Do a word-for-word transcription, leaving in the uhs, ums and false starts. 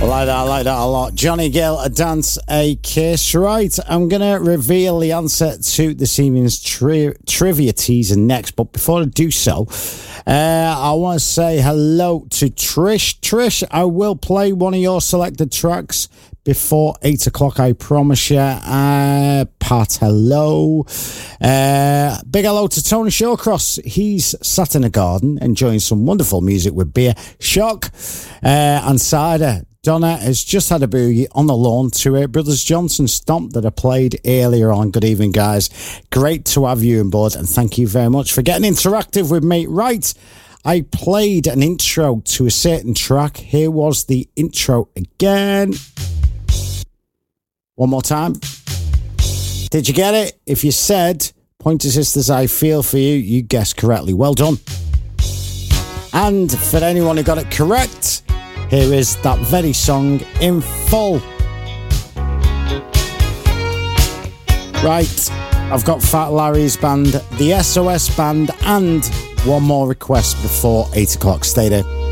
I like that, I like that a lot. Johnny Gill, A Dance, A Kiss. Right, I'm going to reveal the answer to this evening's tri- trivia teaser next, but before I do so, uh, I want to say hello to Trish. Trish, I will play one of your selected tracks before eight o'clock, I promise you. Uh, Pat, hello. Uh, big hello to Tony Shawcross. He's sat in a garden enjoying some wonderful music with beer, shock, uh, and cider. Donna has just had a boogie on the lawn to a Brothers Johnson stomp that I played earlier on. Good evening, guys. Great to have you on board, and thank you very much for getting interactive with me. Right, I played an intro to a certain track. Here was the intro again. One more time. Did you get it? If you said, Pointer Sisters, I Feel For You, you guessed correctly. Well done. And for anyone who got it correct, here is that very song in full. Right, I've got Fat Larry's band, the S O S band, and one more request before eight o'clock. Stay there.